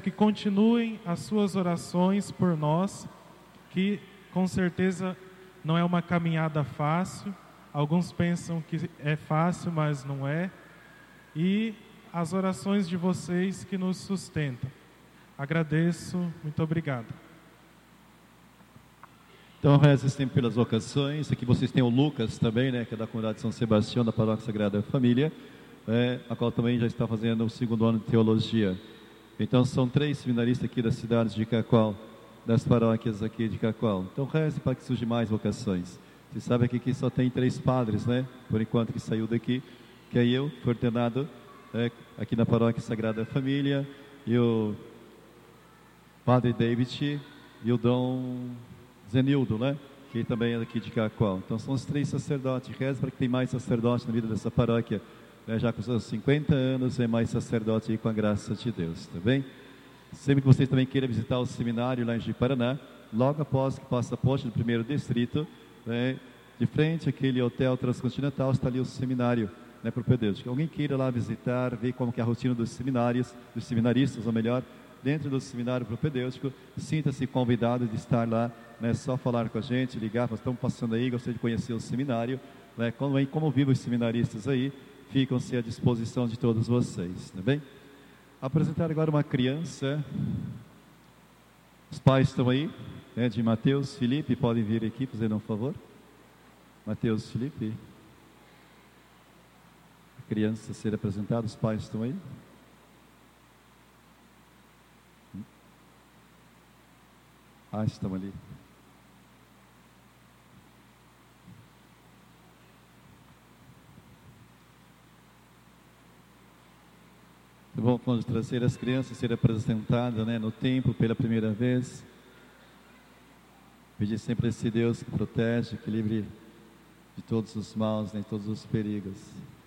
que continuem as suas orações por nós, que com certeza não é uma caminhada fácil. Alguns pensam que é fácil, mas não é. E as orações de vocês que nos sustentam. Agradeço, muito obrigado. Então, reze sempre pelas vocações. Aqui vocês têm o Lucas também, né, que é da comunidade de São Sebastião, da Paróquia Sagrada Família, a qual também já está fazendo o 2º ano de Teologia. Então, são 3 seminaristas aqui das cidades de Cacoal, das paróquias aqui de Cacoal. Então, reze para que surjam mais vocações. Você sabe que aqui só tem 3 padres, né, por enquanto, que saiu daqui, que é eu, fui ordenado aqui na Paróquia Sagrada Família, e o Padre David e o Dom Zenildo, né? Que também é daqui de Cacoal. Então são os 3 sacerdotes. Reza para que tem mais sacerdote na vida dessa paróquia, né? Já com seus 50 anos, é mais sacerdote aí com a graça de Deus, tá bem? Sempre que vocês também queiram visitar o seminário lá em Ji-Paraná, logo após que passa a ponte do 1º distrito, né? De frente àquele hotel transcontinental, está ali o seminário, né, propedêutico. Alguém queira lá visitar, ver como que é a rotina dos seminários, dos seminaristas, ou melhor, dentro do seminário propedêutico, sinta-se convidado de estar lá, né? Só falar com a gente, ligar, nós estamos passando aí, gostaria de conhecer o seminário, né? Como vivem os seminaristas aí, ficam-se à disposição de todos vocês, tá bem? Apresentar agora uma criança. Os pais estão aí, né, de Mateus, Felipe, podem vir aqui, fazendo um favor. Mateus, Felipe. A criança a ser apresentada, os pais estão aí. Estão ali. É bom quando trazer as crianças ser apresentadas, né, no templo pela primeira vez. Pedir sempre a esse Deus que protege, que livre de todos os maus, né, de todos os perigos.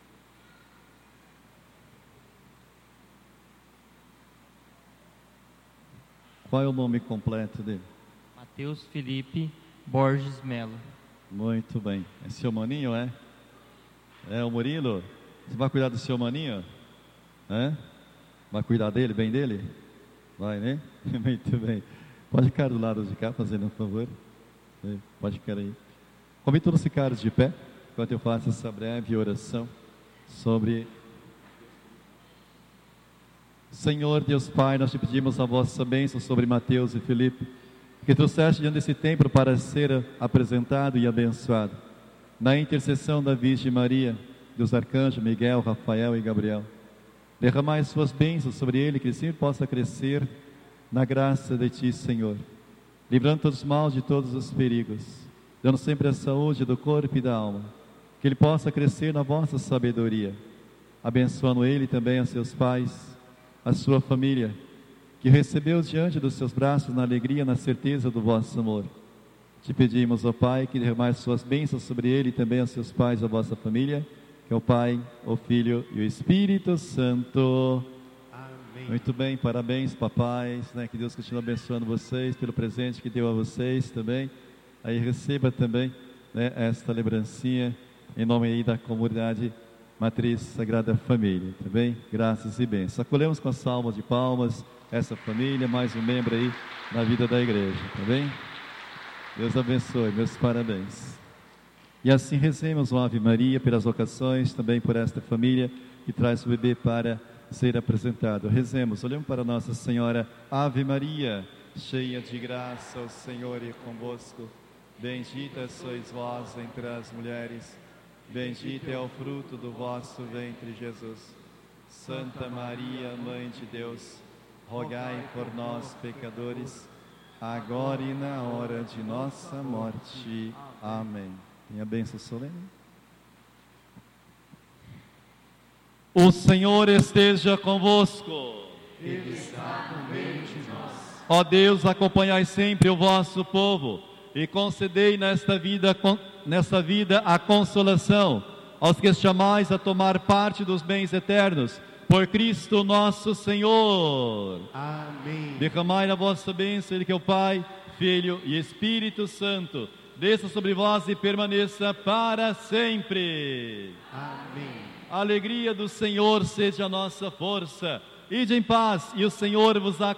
Qual é o nome completo dele? Mateus Felipe Borges Melo. Muito bem. É seu maninho, é? É o Murilo? Você vai cuidar do seu maninho? É? Vai cuidar dele, bem dele? Vai, né? Muito bem. Pode ficar do lado de cá, fazendo um favor. Pode ficar aí. Convido todos a ficar de pé, enquanto eu faço essa breve oração sobre... Senhor Deus Pai, nós te pedimos a vossa bênção sobre Mateus e Felipe, que trouxeste diante desse templo para ser apresentado e abençoado, na intercessão da Virgem Maria, dos arcanjos Miguel, Rafael e Gabriel. Derramai suas bênçãos sobre ele, que ele sempre possa crescer na graça de ti, Senhor, livrando todos os maus de todos os perigos, dando sempre a saúde do corpo e da alma, que ele possa crescer na vossa sabedoria, abençoando ele também a seus pais, a sua família, que recebeu diante dos seus braços na alegria, na certeza do vosso amor. Te pedimos, ó Pai, que derramai suas bênçãos sobre ele e também a seus pais, a vossa família, que é o Pai, o Filho e o Espírito Santo. Amém. Muito bem, parabéns, papais, né? Que Deus continue abençoando vocês pelo presente que deu a vocês também. Aí receba também, né, esta lembrancinha em nome aí da comunidade Matriz Sagrada Família, tá bem? Graças e bênçãos. Acolhemos com a salva de palmas essa família, mais um membro aí na vida da igreja, tá bem? Deus abençoe, meus parabéns. E assim rezemos uma Ave Maria pelas vocações, também por esta família que traz o bebê para ser apresentado. Rezemos, olhemos para Nossa Senhora. Ave Maria, cheia de graça, o Senhor é convosco. Bendita sois vós entre as mulheres, bendito é o fruto do vosso ventre, Jesus. Santa Maria, Mãe de Deus, rogai por nós, pecadores, agora e na hora de nossa morte. Amém. Tenha a bênção solene. O Senhor esteja convosco. Ele está no meio de nós. Ó Deus, acompanhai sempre o vosso povo e concedei nesta vida a consolação aos que chamais a tomar parte dos bens eternos, por Cristo nosso Senhor. Amém. Derramai na vossa bênção, Ele que é o Pai, Filho e Espírito Santo, desça sobre vós e permaneça para sempre. Amém. A alegria do Senhor seja a nossa força. Ide em paz e o Senhor vos acompanhe.